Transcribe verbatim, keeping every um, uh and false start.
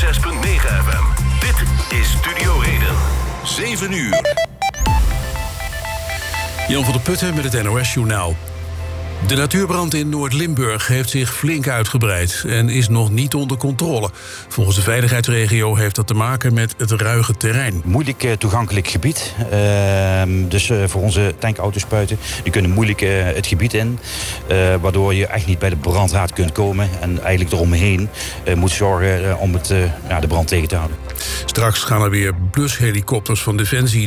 zes komma negen F M. Dit is Studio Eden. zeven uur. Jan van der Putten met het N O S-journaal. De natuurbrand in Noord-Limburg heeft zich flink uitgebreid en is nog niet onder controle. Volgens de veiligheidsregio heeft dat te maken met het ruige terrein. Moeilijk uh, toegankelijk gebied. Uh, dus uh, voor onze tankauto's-spuiten, die kunnen moeilijk uh, het gebied in. Uh, waardoor je echt niet bij de brandhaard kunt komen. En eigenlijk eromheen uh, moet zorgen uh, om het, uh, ja, de brand tegen te houden. Straks gaan er weer blushelikopters van Defensie